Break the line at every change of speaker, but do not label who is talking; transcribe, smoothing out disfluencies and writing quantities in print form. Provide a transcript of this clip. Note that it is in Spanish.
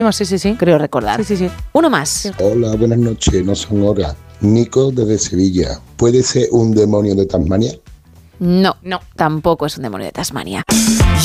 Sí, creo recordar.
Sí.
Uno más.
Hola, buenas noches, no son horas. Nico desde Sevilla. ¿Puede ser un demonio de Tasmania?
No, tampoco es un demonio de Tasmania.